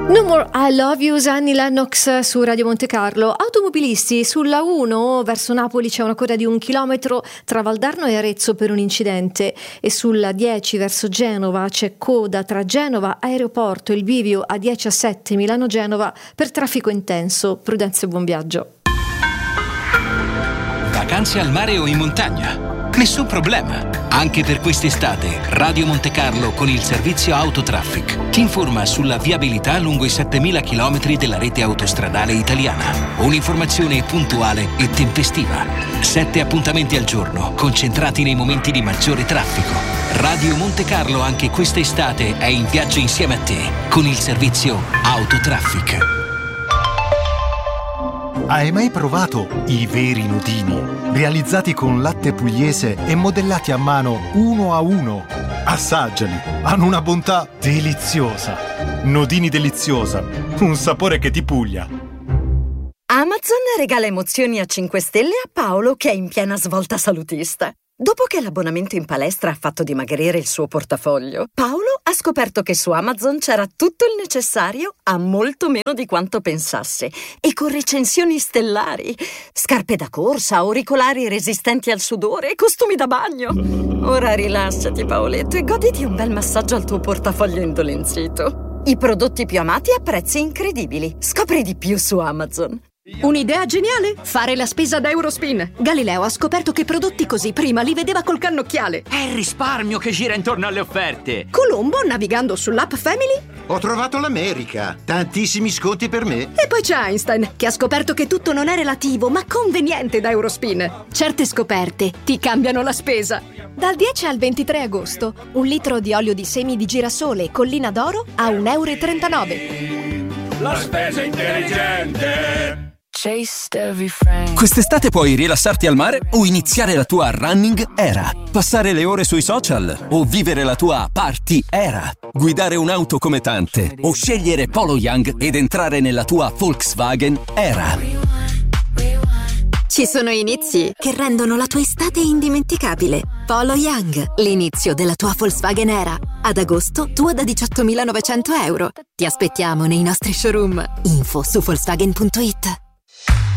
No More I Love You, Annie Lennox su Radio Monte Carlo. Automobilisti, sulla 1 verso Napoli c'è una coda di 1 chilometro tra Valdarno e Arezzo per un incidente, e sulla 10 verso Genova c'è coda tra Genova Aeroporto e il bivio A10-A7 Milano-Genova per traffico intenso. Prudenza e buon viaggio. Vacanze al mare o in montagna? Nessun problema. Anche per quest'estate, Radio Monte Carlo con il servizio Autotraffic ti informa sulla viabilità lungo i 7.000 km della rete autostradale italiana. Un'informazione puntuale e tempestiva. 7 appuntamenti al giorno, concentrati nei momenti di maggiore traffico. Radio Monte Carlo anche quest'estate è in viaggio insieme a te con il servizio Autotraffic. Hai mai provato i veri nudini? Realizzati con latte pugliese e modellati a mano 1 a 1. Assaggiali, hanno una bontà deliziosa. Nudini deliziosa, un sapore che ti puglia. Amazon regala emozioni a 5 stelle a Paolo, che è in piena svolta salutista. Dopo che l'abbonamento in palestra ha fatto dimagrire il suo portafoglio, Paolo ha scoperto che su Amazon c'era tutto il necessario a molto meno di quanto pensasse, e con recensioni stellari. Scarpe da corsa, auricolari resistenti al sudore, costumi da bagno. Ora rilassati, Paoletto, e goditi un bel massaggio al tuo portafoglio indolenzito. I prodotti più amati a prezzi incredibili. Scopri di più su Amazon. Un'idea geniale? Fare la spesa da Eurospin. Galileo ha scoperto che prodotti così prima li vedeva col cannocchiale. È il risparmio che gira intorno alle offerte. Colombo, navigando sull'app Family. Ho trovato l'America. Tantissimi sconti per me. E poi c'è Einstein, che ha scoperto che tutto non è relativo, ma conveniente da Eurospin. Certe scoperte ti cambiano la spesa. Dal 10 al 23 agosto, 1 litro di olio di semi di girasole Collina d'Oro a €1,39. La spesa intelligente. Quest'estate puoi rilassarti al mare o iniziare la tua running era, passare le ore sui social o vivere la tua party era, guidare un'auto come tante o scegliere Polo Young ed entrare nella tua Volkswagen era. Ci sono inizi che rendono la tua estate indimenticabile. Polo Young, l'inizio della tua Volkswagen era. Ad agosto, tua da €18.900. Ti aspettiamo nei nostri showroom. Info su Volkswagen.it.